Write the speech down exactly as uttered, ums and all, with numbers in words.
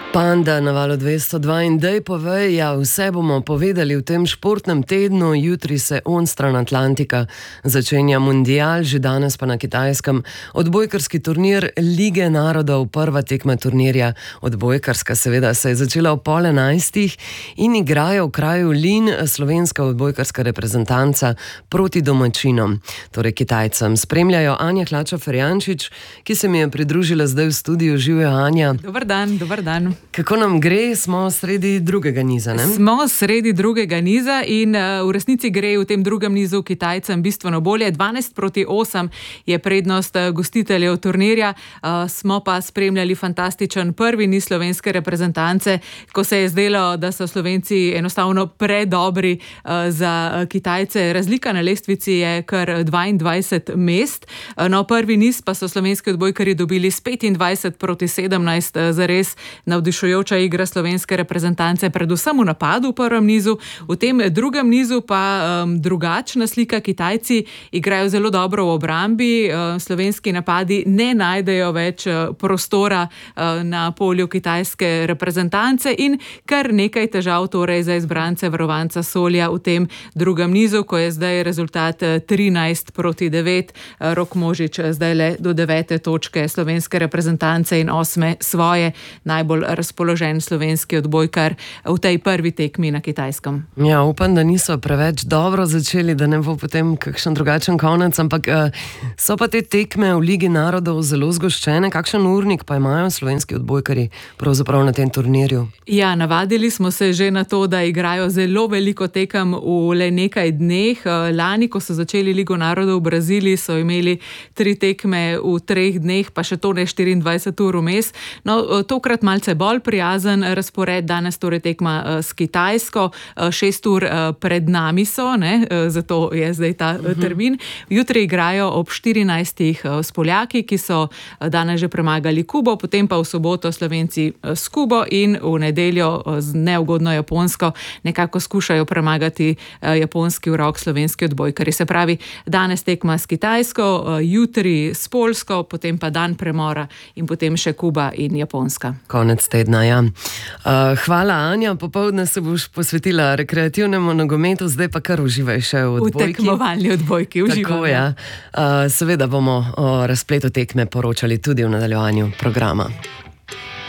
Panda na valu dvesto dva in dej povej, ja, vse bomo povedali v tem športnem tednu. Jutri se onstran Atlantika začenja mundial, že danes pa na Kitajskem odbojkarski turnir Lige narodov, prva tekma turnirja odbojkarska seveda se je začela ob pol enajstih in igrajo v kraju Lin slovenska odbojkarska reprezentanca proti domačinom, torej Kitajcem. Spremljajo Anja Hlača-Ferjančič, ki se mi je pridružila zdaj v studiu. Živijo, Anja. Dobar dan, dobar dan. Kako nam gre? Smo sredi drugega niza, ne? Smo sredi drugega niza in uh, v resnici gre v tem drugem nizu Kitajcem bistveno bolje. dvanajst proti osem je prednost uh, gostiteljev turnirja. Uh, smo pa spremljali fantastičen prvi niz slovenske reprezentance, ko se je zdelo, da so Slovenci enostavno predobri uh, za uh, Kitajce. Razlika na lestvici je kar dvaindvajset mest. Uh, no, prvi niz pa so slovenski odbojkarji dobili s petindvajset proti sedemnajst, uh, zares navdušujoča igra slovenske reprezentance, predvsem v napadu v prvem nizu. V tem drugem nizu pa um, drugačna slika. Kitajci igrajo zelo dobro v obrambi, uh, slovenski napadi ne najdejo več uh, prostora uh, na polju kitajske reprezentance in kar nekaj težav torej za izbrance varovanca Solja v tem drugem nizu, ko je zdaj rezultat trinajst proti devet. Uh, Rok Možič zdaj le do devete točke slovenske reprezentance in osme svoje, najbolj razpoložen slovenski odbojkar v tej prvi tekmi na Kitajskem. Ja, upam, da niso preveč dobro začeli, da ne bo potem kakšen drugačen konec, ampak uh, so pa te tekme v Ligi narodov zelo zgoščene. Kakšen urnik pa imajo slovenski odbojkarji pravzaprav na tem turnirju? Ja, navadili smo se že na to, da igrajo zelo veliko tekem v le nekaj dneh. Lani, ko so začeli Ligo narodov v Braziliji, so imeli tri tekme v treh dneh, pa še to ne štiriindvajset ur vmes. No, tokrat malce bolj prijazen razpored, danes torej tekma s Kitajsko, šest ur pred nami so, ne, zato je zdaj ta termin. Jutri igrajo ob štirinajstih s Poljaki, ki so danes že premagali Kubo, potem pa v soboto Slovenci s Kubo in v nedeljo z neugodno Japonsko nekako skušajo premagati japonski urok slovenski odbojkarji. Se pravi, danes tekma s Kitajsko, jutri s Poljsko, potem pa dan premora in potem še Kuba in Japonska. Konec tedna, ja. Uh, hvala, Anja. Popoldne se boš posvetila rekreativnemu nogometu, zdaj pa kar uživaj še v odbojki. V tekmovalni odbojki uživaj. Tako, ja. Uh, seveda bomo o razpletu tekme poročali tudi v nadaljevanju programa.